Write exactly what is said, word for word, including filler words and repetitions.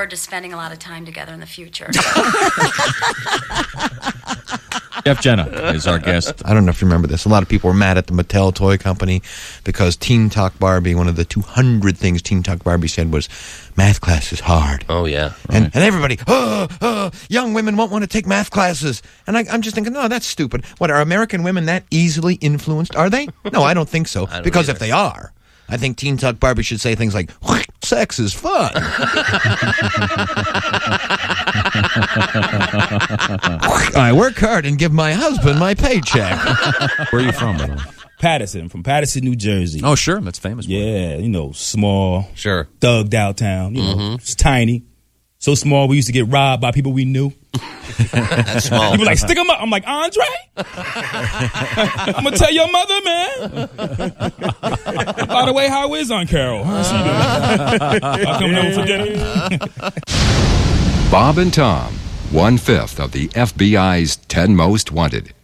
forward to spending a lot of time together in the future. Jeff Jenna is our guest. I don't know if you remember this. A lot of people were mad at the Mattel toy company because Teen Talk Barbie, one of the two hundred things Teen Talk Barbie said was, math class is hard. Oh, yeah. And, and everybody, oh, oh, young women won't want to take math classes. And I, I'm just thinking, no, that's stupid. What, are American women that easily influenced? Are they? No, I don't think so. don't Because either. if they are, I think Teen Talk Barbie should say things like, sex is fun. I work hard and give my husband my paycheck. Where are you from, by the way? Patterson, from Patterson, New Jersey. Oh, sure. That's famous. Yeah, you know, small, Sure. thugged out town. You know, Mhm. it's tiny. So small, we used to get robbed by people we knew. That's small. People like, stick 'em up. I'm like, Andre? I'm going to tell your mother, man. By the way, how is Aunt Carol? How's she doing? I'll come over for dinner. Bob and Tom, one-fifth of the F B I's ten most wanted.